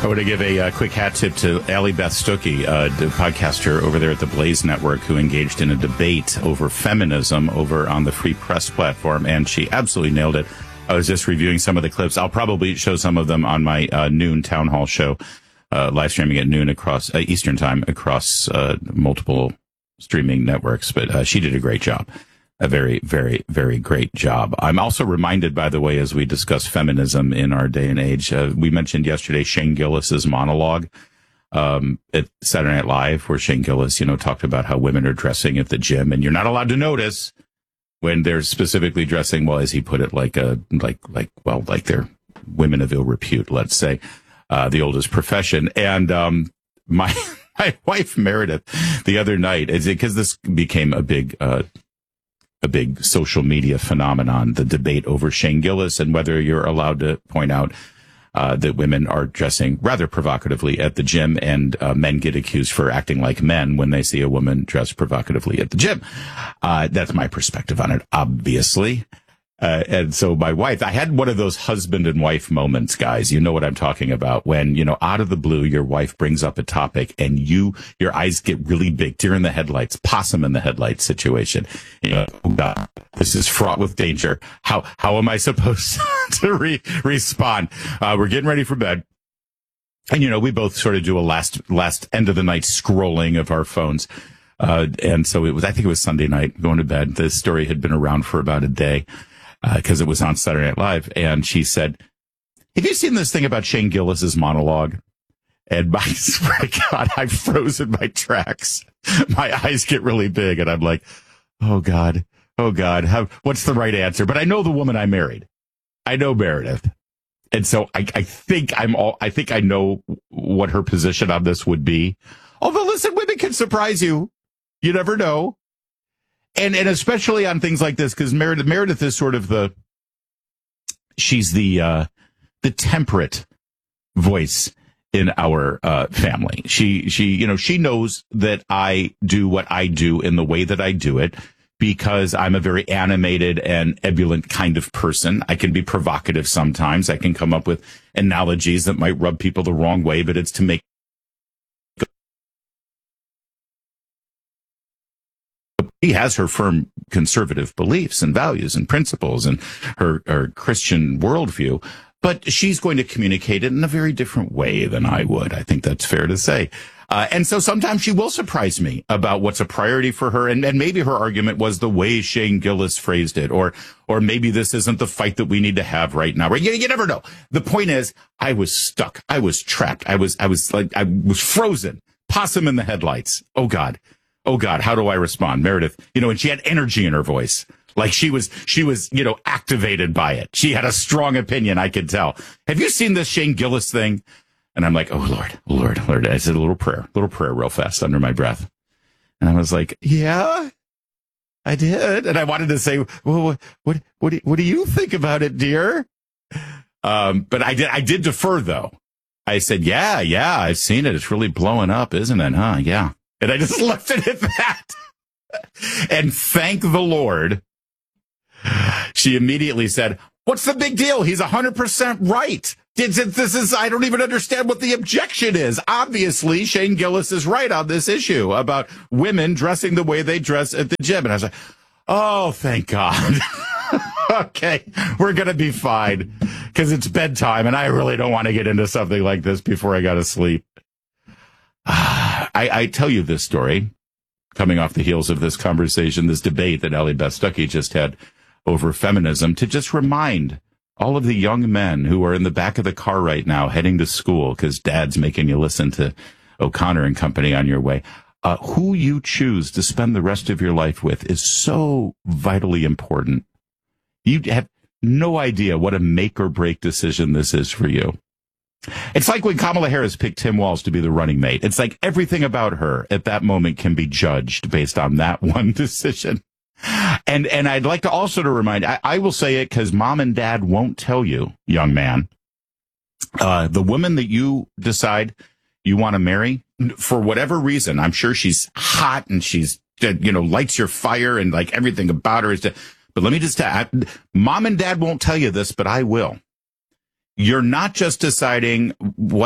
I want to give a quick hat tip to Allie Beth Stuckey, the podcaster over there at the Blaze Network, who engaged in a debate over feminism over on the Free Press platform, and she absolutely nailed it. I was just reviewing some of the clips. I'll probably show some of them on my noon town hall show, live streaming at noon across Eastern time across multiple streaming networks. But she did a great job. A very, very, very great job. I'm also reminded, by the way, as we discuss feminism in our day and age, we mentioned yesterday Shane Gillis's monologue at Saturday Night Live, where Shane Gillis, talked about how women are dressing at the gym, and you're not allowed to notice when they're specifically dressing, well, as he put it, like they're women of ill repute, let's say, the oldest profession. And my wife Meredith the other night, because this became a big social media phenomenon, the debate over Shane Gillis and whether you're allowed to point out that women are dressing rather provocatively at the gym, and men get accused for acting like men when they see a woman dress provocatively at the gym. That's my perspective on it, obviously. And so my wife, I had one of those husband and wife moments, guys. You know what I'm talking about, when, out of the blue, your wife brings up a topic and your eyes get really big, deer in the headlights, possum in the headlights situation. Oh God, this is fraught with danger. How am I supposed to respond? We're getting ready for bed. And, we both sort of do a last end of the night scrolling of our phones. And so I think it was Sunday night going to bed. This story had been around for about a day. Because it was on Saturday Night Live, and she said, "Have you seen this thing about Shane Gillis's monologue?" And I swear to God, I've frozen my tracks. My eyes get really big, and I'm like, "Oh God, what's the right answer?" But I know the woman I married. I know Meredith, and so I think I know what her position on this would be. Although, listen, women can surprise you. You never know. And especially on things like this, because Meredith is sort of she's the temperate voice in our family. She knows that I do what I do in the way that I do it because I'm a very animated and ebullient kind of person. I can be provocative sometimes. I can come up with analogies that might rub people the wrong way, but it's to make She has her firm conservative beliefs and values and principles and her Christian worldview, but she's going to communicate it in a very different way than I would. I think that's fair to say. And so sometimes she will surprise me about what's a priority for her. And maybe her argument was the way Shane Gillis phrased it, or maybe this isn't the fight that we need to have right now. Right? You never know. The point is, I was stuck. I was trapped. I was frozen. Possum in the headlights. Oh God, how do I respond? Meredith, and she had energy in her voice. Like she was, activated by it. She had a strong opinion, I could tell. Have you seen this Shane Gillis thing? And I'm like, oh Lord. I said a little prayer real fast under my breath. And I was like, yeah, I did. And I wanted to say, well, what do you think about it, dear? But I did defer though. I said, yeah, I've seen it. It's really blowing up, isn't it? Huh? Yeah. And I just left it at that. And thank the Lord, she immediately said, what's the big deal? He's 100% right. I don't even understand what the objection is. Obviously, Shane Gillis is right on this issue about women dressing the way they dress at the gym. And I was like, oh, thank God. Okay, we're going to be fine because it's bedtime and I really don't want to get into something like this before I got to sleep. I tell you this story coming off the heels of this conversation, this debate that Allie Beth Stuckey just had over feminism, to just remind all of the young men who are in the back of the car right now heading to school because dad's making you listen to O'Connor and Company on your way. Who you choose to spend the rest of your life with is so vitally important. You have no idea what a make or break decision this is for you. It's like when Kamala Harris picked Tim Walz to be the running mate. It's like everything about her at that moment can be judged based on that one decision. And I'd like to also to remind, I will say it because mom and dad won't tell you, young man, the woman that you decide you want to marry, for whatever reason, I'm sure she's hot and she's, lights your fire and like everything about her is, but let me just tell you, mom and dad won't tell you this, but I will. You're not just deciding what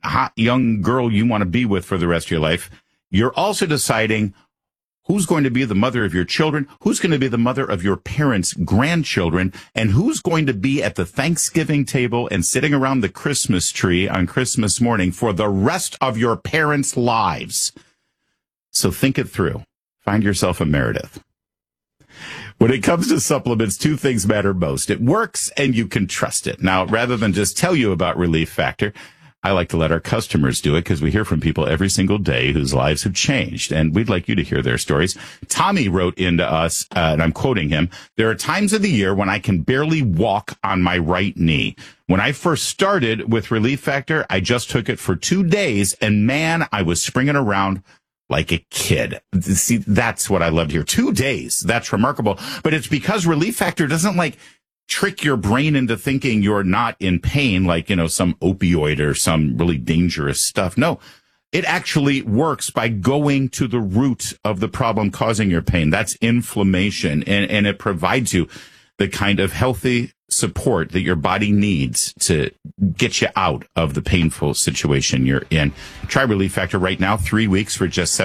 hot young girl you want to be with for the rest of your life. You're also deciding who's going to be the mother of your children, who's going to be the mother of your parents' grandchildren, and who's going to be at the Thanksgiving table and sitting around the Christmas tree on Christmas morning for the rest of your parents' lives. So think it through. Find yourself a Meredith. When it comes to supplements, two things matter most. It works and you can trust it. Now, rather than just tell you about Relief Factor, I like to let our customers do it because we hear from people every single day whose lives have changed, and we'd like you to hear their stories. Tommy wrote into us, and I'm quoting him, "There are times of the year when I can barely walk on my right knee. When I first started with Relief Factor, I just took it for 2 days, and man, I was springing around like a kid." See, that's what I loved here. 2 days. That's remarkable. But it's because Relief Factor doesn't trick your brain into thinking you're not in pain, like, some opioid or some really dangerous stuff. No, it actually works by going to the root of the problem causing your pain. That's inflammation. And it provides you the kind of healthy support that your body needs to get you out of the painful situation you're in. Try Relief Factor right now, 3 weeks for just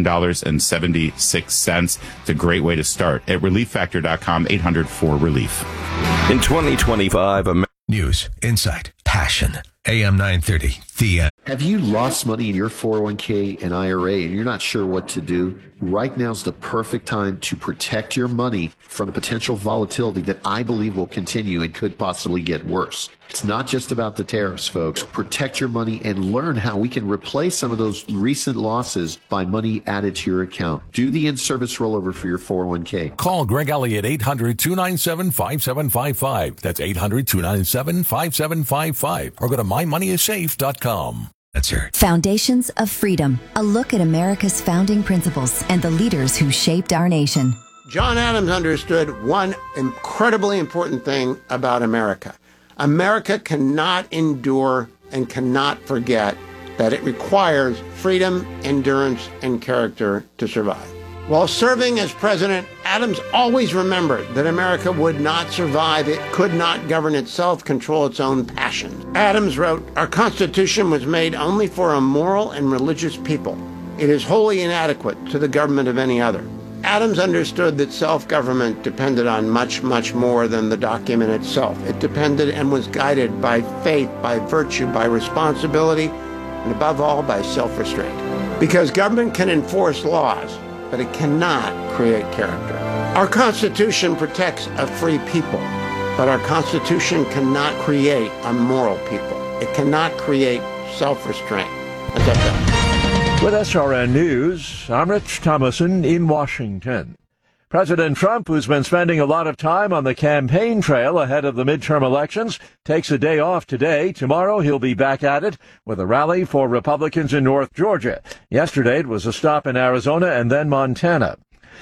$17.76. It's a great way to start at relieffactor.com, 800-4RELIEF. In 2025, News, insight, passion. AM 930, The End. Have you lost money in your 401k and IRA and you're not sure what to do? Right now is the perfect time to protect your money from the potential volatility that I believe will continue and could possibly get worse. It's not just about the tariffs, folks. Protect your money and learn how we can replace some of those recent losses by money added to your account. Do the in-service rollover for your 401k. Call Greg Elliott, 800-297-5755. That's 800-297-5755. Or go to mymoneyissafe.com. Answer. Foundations of Freedom, a look at America's founding principles and the leaders who shaped our nation. John Adams understood one incredibly important thing about America. America cannot endure and cannot forget that it requires freedom, endurance, and character to survive. While serving as president, Adams always remembered that America would not survive. It could not govern itself, control its own passions. Adams wrote, "Our Constitution was made only for a moral and religious people. It is wholly inadequate to the government of any other." Adams understood that self-government depended on much, much more than the document itself. It depended and was guided by faith, by virtue, by responsibility, and above all, by self-restraint. Because government can enforce laws, but it cannot create character. Our Constitution protects a free people, but our Constitution cannot create a moral people. It cannot create self-restraint. That's up there. With SRN News, I'm Rich Thomason in Washington. President Trump, who's been spending a lot of time on the campaign trail ahead of the midterm elections, takes a day off today. Tomorrow he'll be back at it with a rally for Republicans in North Georgia. Yesterday it was a stop in Arizona and then Montana.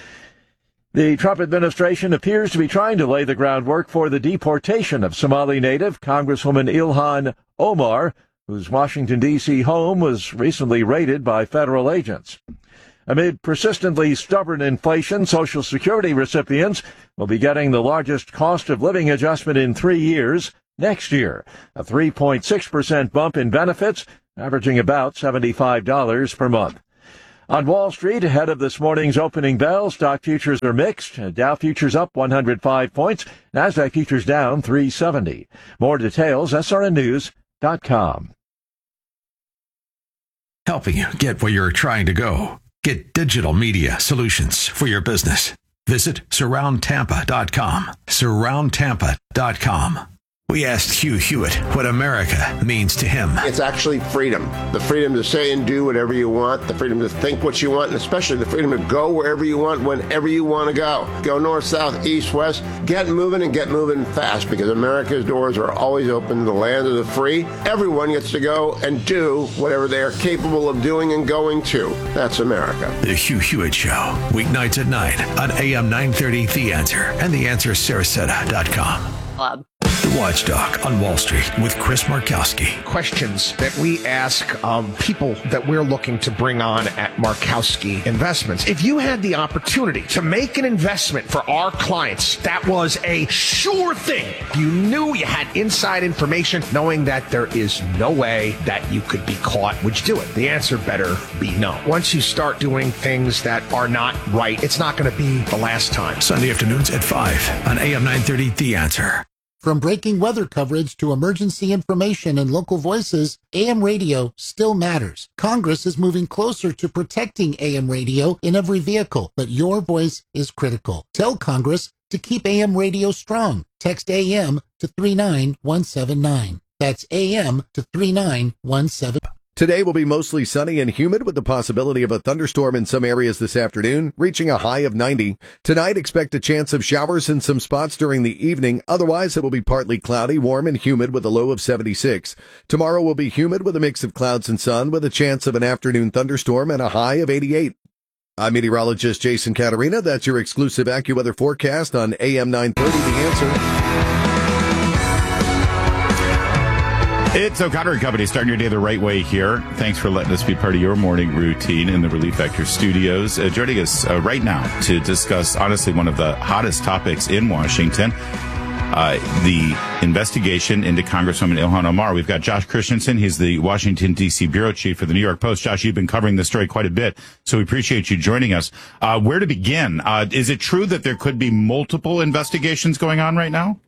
The Trump administration appears to be trying to lay the groundwork for the deportation of Somali native Congresswoman Ilhan Omar, whose Washington, D.C. home was recently raided by federal agents. Amid persistently stubborn inflation, Social Security recipients will be getting the largest cost of living adjustment in 3 years next year, a 3.6% bump in benefits, averaging about $75 per month. On Wall Street, ahead of this morning's opening bell, stock futures are mixed. Dow futures up 105 points, Nasdaq futures down 370. More details, srnnews.com. Helping you get where you're trying to go. Get digital media solutions for your business. Visit surroundtampa.com. Surroundtampa.com. We asked Hugh Hewitt what America means to him. It's actually freedom. The freedom to say and do whatever you want, the freedom to think what you want, and especially the freedom to go wherever you want, whenever you want to go. Go north, south, east, west. Get moving fast, because America's doors are always open, the land of the free. Everyone gets to go and do whatever they are capable of doing and going to. That's America. The Hugh Hewitt Show, weeknights at 9 on AM 930 The Answer and TheAnswerSarasota.com. The Watchdog on Wall Street with Chris Markowski. Questions that we ask of people that we're looking to bring on at Markowski Investments. If you had the opportunity to make an investment for our clients, that was a sure thing. You knew you had inside information, knowing that there is no way that you could be caught. Would you do it? The answer better be no. Once you start doing things that are not right, it's not going to be the last time. Sunday afternoons at 5 on AM 930, The Answer. From breaking weather coverage to emergency information and local voices, AM radio still matters. Congress is moving closer to protecting AM radio in every vehicle, but your voice is critical. Tell Congress to keep AM radio strong. Text AM to 39179. That's AM to 39179. Today will be mostly sunny and humid with the possibility of a thunderstorm in some areas this afternoon, reaching a high of 90. Tonight, expect a chance of showers in some spots during the evening. Otherwise, it will be partly cloudy, warm and humid with a low of 76. Tomorrow will be humid with a mix of clouds and sun with a chance of an afternoon thunderstorm and a high of 88. I'm meteorologist Jason Caterina. That's your exclusive AccuWeather forecast on AM 930, The Answer. It's O'Connor & Company, starting your day the right way here. Thanks for letting us be part of your morning routine in the Relief Factor studios. Joining us right now to discuss, honestly, one of the hottest topics in Washington, the investigation into Congresswoman Ilhan Omar. We've got Josh Christensen. He's the Washington, D.C. bureau chief for the New York Post. Josh, you've been covering this story quite a bit, so we appreciate you joining us. Where to begin? Is it true that there could be multiple investigations going on right now?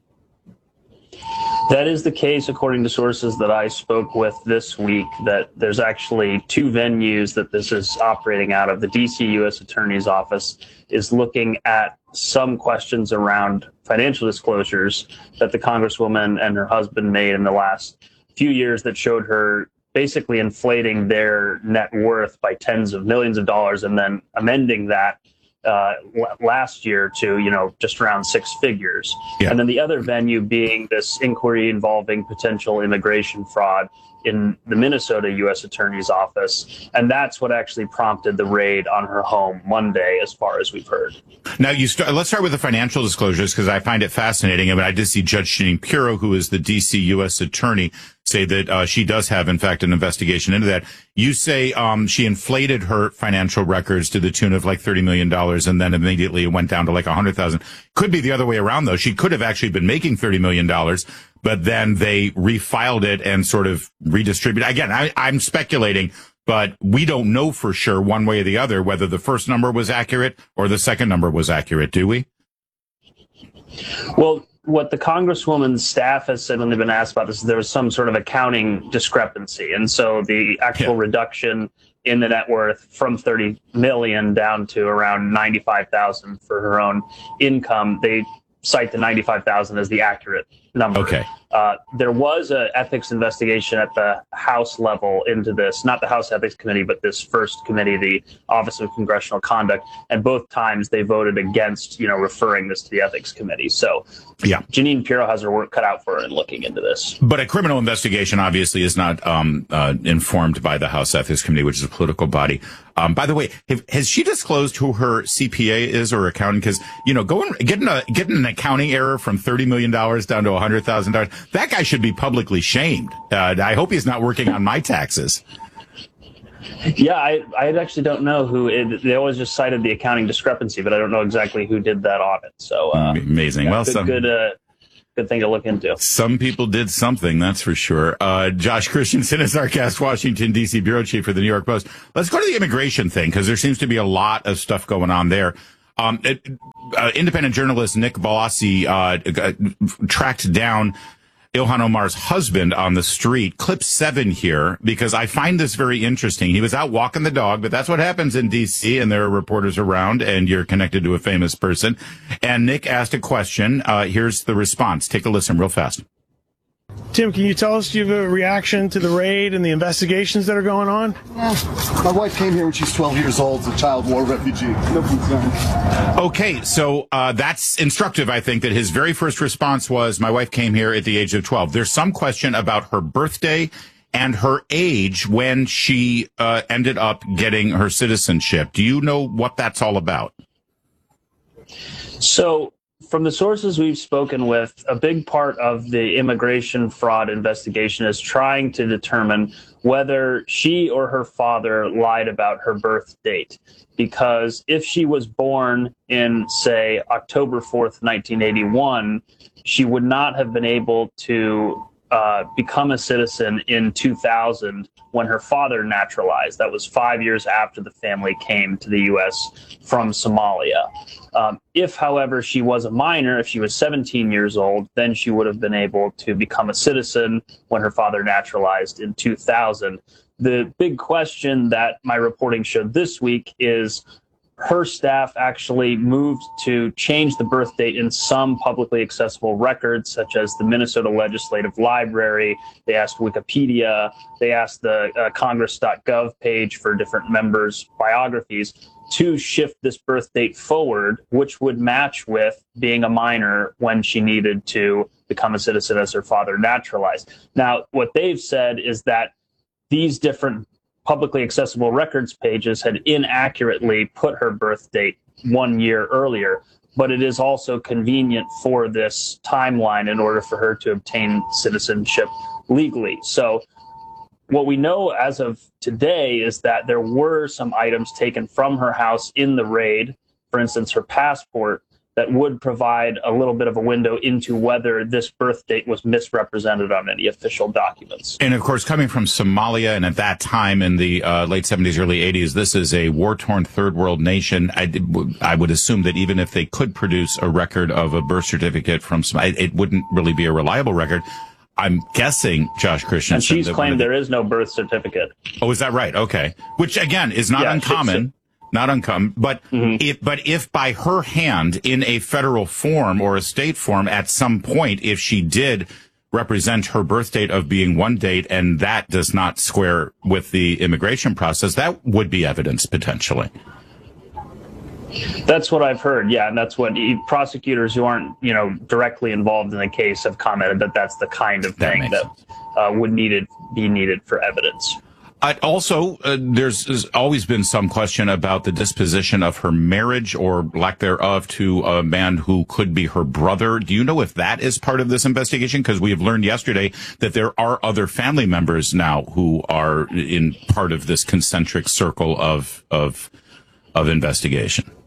That is the case, according to sources that I spoke with this week, that there's actually two venues that this is operating out of. The D.C. U.S. Attorney's Office is looking at some questions around financial disclosures that the Congresswoman and her husband made in the last few years that showed her basically inflating their net worth by tens of millions of dollars and then amending that last year to, just around six figures. Yeah. And then the other venue being this inquiry involving potential immigration fraud in the Minnesota U.S. Attorney's Office. And that's what actually prompted the raid on her home Monday, as far as we've heard. Now, let's start with the financial disclosures, because I find it fascinating. I mean, I did see Judge Jeanine Pirro, who is the D.C. U.S. Attorney, say that she does have, in fact, an investigation into that. You say she inflated her financial records to the tune of like $30 million, and then immediately it went down to like $100,000. Could be the other way around, though. She could have actually been making $30 million, but then they refiled it and sort of redistributed. Again, I'm speculating, but we don't know for sure one way or the other whether the first number was accurate or the second number was accurate, do we? Well, what the Congresswoman's staff has said when they've been asked about this is there was some sort of accounting discrepancy. And so the actual reduction in the net worth from $30 million down to around $95,000 for her own income, they cite the $95,000 as the accurate number. Okay. There was an ethics investigation at the House level into this, not the House Ethics Committee, but this first committee, the Office of Congressional Conduct. And both times they voted against, referring this to the Ethics Committee. So yeah, Jeanine Pirro has her work cut out for her in looking into this. But a criminal investigation obviously is not informed by the House Ethics Committee, which is a political body. By the way, has she disclosed who her CPA is or accountant? Because, getting an accounting error from $30 million down to $100,000, that guy should be publicly shamed. I hope he's not working on my taxes. Yeah, I actually don't know who. They always just cited the accounting discrepancy, but I don't know exactly who did that audit. So amazing. Well, good thing to look into. Some people did something, that's for sure. Josh Christensen is our guest, Washington, D.C. bureau chief for the New York Post. Let's go to the immigration thing, because there seems to be a lot of stuff going on there. Independent journalist Nick Bossi tracked down Ilhan Omar's husband on the street. Clip 7 here, because I find this very interesting. He was out walking the dog, but that's what happens in D.C., and there are reporters around, and you're connected to a famous person. And Nick asked a question. Here's the response. Take a listen real fast. Tim, can you tell us, do you have a reaction to the raid and the investigations that are going on? My wife came here when she's 12 years old as a child war refugee. No concern. Okay, so that's instructive, I think, that his very first response was, my wife came here at the age of 12. There's some question about her birthday and her age when she ended up getting her citizenship. Do you know what that's all about? So From the sources we've spoken with, a big part of the immigration fraud investigation is trying to determine whether she or her father lied about her birth date. Because if she was born in, say, October 4th, 1981, she would not have been able to become a citizen in 2000 when her father naturalized. That was 5 years after the family came to the U.S. from Somalia. If, however, she was a minor, if she was 17 years old, then she would have been able to become a citizen when her father naturalized in 2000. The big question that my reporting showed this week is her staff actually moved to change the birth date in some publicly accessible records, such as the Minnesota Legislative Library. They asked Wikipedia. They asked the Congress.gov page for different members' biographies to shift this birth date forward, which would match with being a minor when she needed to become a citizen as her father naturalized. Now, what they've said is that these different publicly accessible records pages had inaccurately put her birth date 1 year earlier, but it is also convenient for this timeline in order for her to obtain citizenship legally. So what we know as of today is that there were some items taken from her house in the raid, for instance, her passport, that would provide a little bit of a window into whether this birth date was misrepresented on any official documents. And of course, coming from Somalia, and at that time in the late 70s, early 80s, this is a war-torn third world nation. I would assume that even if they could produce a record of a birth certificate from Somalia, it wouldn't really be a reliable record. I'm guessing, Josh Christensen. And she's claimed there is no birth certificate. Oh, is that right? Okay. Which, again, is not uncommon. Not uncommon, but if by her hand in a federal form or a state form at some point, if she did represent her birth date of being one date and that does not square with the immigration process, that would be evidence potentially. That's what I've heard. Yeah. And that's what prosecutors who aren't, directly involved in the case have commented that that's the kind of thing that would be needed for evidence. Also, there's always been some question about the disposition of her marriage or lack thereof to a man who could be her brother. Do you know if that is part of this investigation? Because we have learned yesterday that there are other family members now who are in part of this concentric circle of investigation.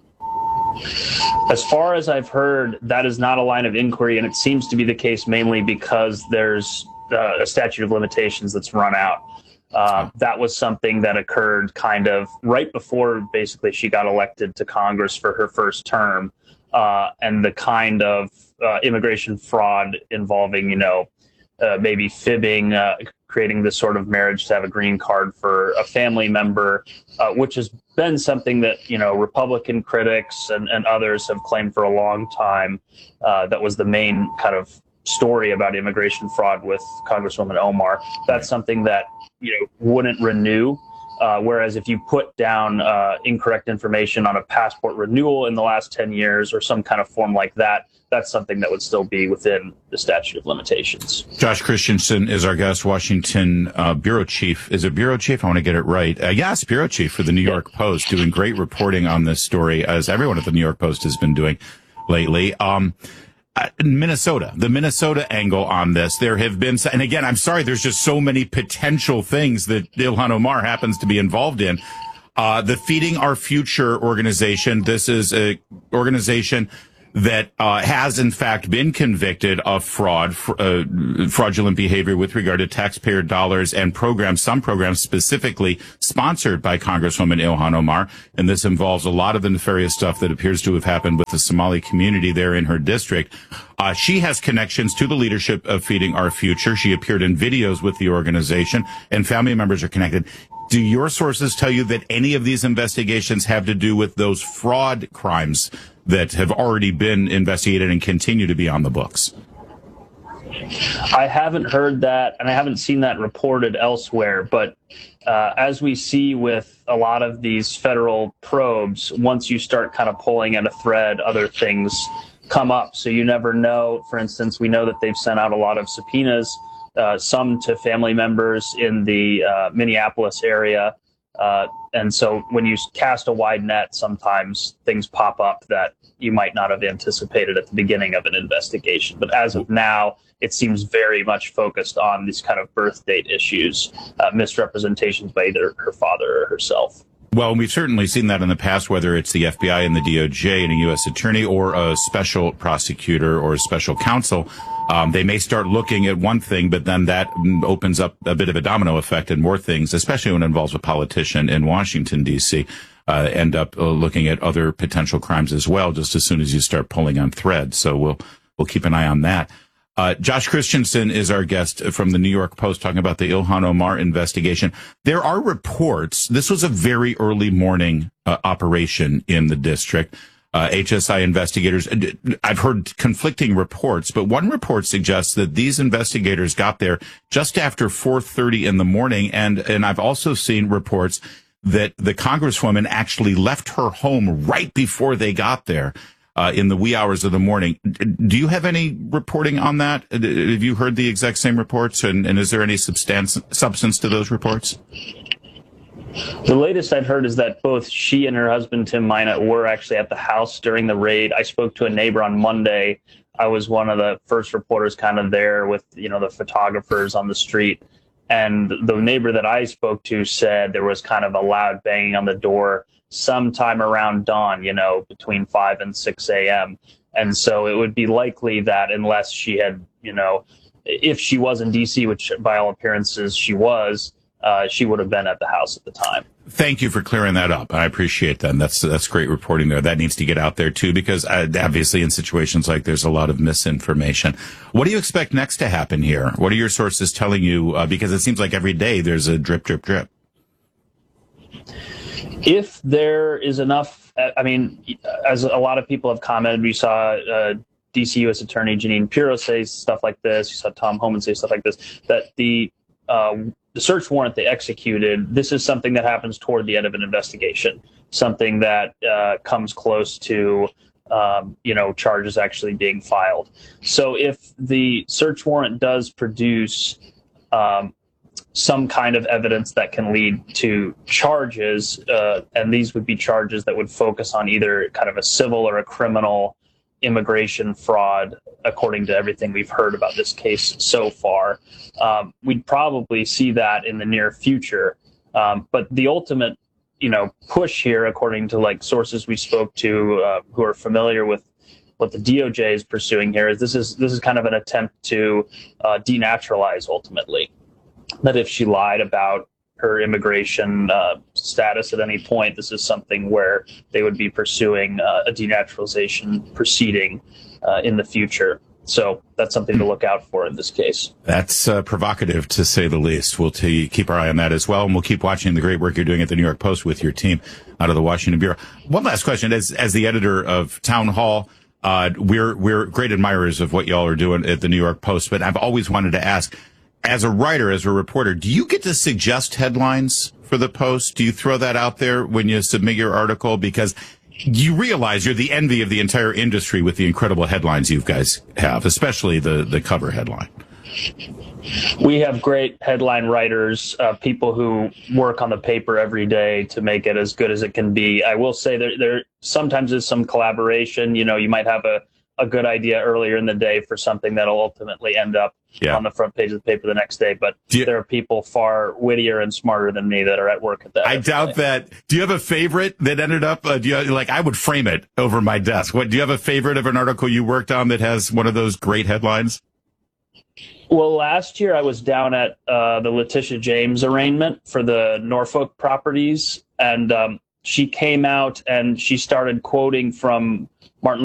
As far as I've heard, that is not a line of inquiry, and it seems to be the case mainly because there's a statute of limitations that's run out. That was something that occurred kind of right before basically she got elected to Congress for her first term. And the kind of immigration fraud involving, maybe fibbing, creating this sort of marriage to have a green card for a family member, which has been something that, Republican critics and others have claimed for a long time. That was the main kind of story about immigration fraud with Congresswoman Omar. That's something that wouldn't renew. Whereas if you put down incorrect information on a passport renewal in the last 10 years or some kind of form like that, that's something that would still be within the statute of limitations. Josh Christensen is our guest, Washington bureau chief. Is it bureau chief? I want to get it right. Yes, bureau chief for the New York Post, doing great reporting on this story, as everyone at the New York Post has been doing lately. Minnesota, the Minnesota angle on this. There have been, and again, I'm sorry, there's just so many potential things that Ilhan Omar happens to be involved in. The Feeding Our Future organization, this is a organization that has in fact been convicted of fraudulent behavior with regard to taxpayer dollars and programs, some programs specifically sponsored by Congresswoman Ilhan Omar. And this involves a lot of the nefarious stuff that appears to have happened with the Somali community there in her district. She has connections to the leadership of Feeding Our Future. She appeared in videos with the organization, and family members are connected. Do your sources tell you that any of these investigations have to do with those fraud crimes that have already been investigated and continue to be on the books? I haven't heard that, and I haven't seen that reported elsewhere. But as we see with a lot of these federal probes, once you start kind of pulling at a thread, other things come up. So you never know. For instance, we know that they've sent out a lot of subpoenas, some to family members in the Minneapolis area, And so when you cast a wide net, sometimes things pop up that you might not have anticipated at the beginning of an investigation. But as of now, it seems very much focused on these kind of birth date issues, misrepresentations by either her father or herself. Well, we've certainly seen that in the past, whether it's the FBI and the DOJ and a U.S. attorney or a special prosecutor or a special counsel. They may start looking at one thing, but then that opens up a bit of a domino effect and more things, especially when it involves a politician in Washington, D.C., end up looking at other potential crimes as well, just as soon as you start pulling on threads. So we'll keep an eye on that. Josh Christensen is our guest from the New York Post talking about the Ilhan Omar investigation. There are reports. This was a very early morning operation in the district. HSI investigators, I've heard conflicting reports, but one report suggests that these investigators got there just after 4:30 in the morning. And I've also seen reports that the Congresswoman actually left her home right before they got there. In the wee hours of the morning. Do you have any reporting on that? Have you heard the exact same reports? And is there any substance to those reports? The latest I've heard is that both she and her husband, Tim Minot, were actually at the house during the raid. I spoke to a neighbor on Monday. I was one of the first reporters kind of there with, the photographers on the street. And the neighbor that I spoke to said there was kind of a loud banging on the door sometime around dawn, between 5 and 6 a.m. And so it would be likely that unless she had, if she was in D.C., which by all appearances she was, she would have been at the house at the time. Thank you for clearing that up. I appreciate that. And that's great reporting there. That needs to get out there, too, because obviously in situations like there's a lot of misinformation. What do you expect next to happen here? What are your sources telling you? Because it seems like every day there's a drip, drip, drip. If there is enough, as a lot of people have commented, we saw D.C. U.S. Attorney Jeanine Pirro say stuff like this. You saw Tom Homan say stuff like this, that the search warrant they executed, this is something that happens toward the end of an investigation, something that comes close to, charges actually being filed. So if the search warrant does produce some kind of evidence that can lead to charges, and these would be charges that would focus on either kind of a civil or a criminal immigration fraud, according to everything we've heard about this case so far. We'd probably see that in the near future. But the ultimate, push here, according to sources we spoke to who are familiar with what the DOJ is pursuing here, is this is kind of an attempt to denaturalize ultimately. That if she lied about her immigration status at any point, this is something where they would be pursuing a denaturalization proceeding in the future. So that's something to look out for in this case. That's provocative, to say the least. We'll keep our eye on that as well, and we'll keep watching the great work you're doing at the New York Post with your team out of the Washington Bureau. One last question. As the editor of Town Hall, we're great admirers of what y'all are doing at the New York Post, but I've always wanted to ask, as a writer, as a reporter, do you get to suggest headlines for the Post? Do you throw that out there when you submit your article? Because you realize you're the envy of the entire industry with the incredible headlines you guys have, especially the cover headline. We have great headline writers, people who work on the paper every day to make it as good as it can be. I will say there sometimes is some collaboration. You might have a good idea earlier in the day for something that'll ultimately end up on the front page of the paper the next day. But there are people far wittier and smarter than me that are at work at that. I doubt that. Do you have a favorite that ended up, I would frame it over my desk. Do you have a favorite of an article you worked on that has one of those great headlines? Well, last year I was down at the Letitia James arraignment for the Norfolk properties, and she came out and she started quoting from Martin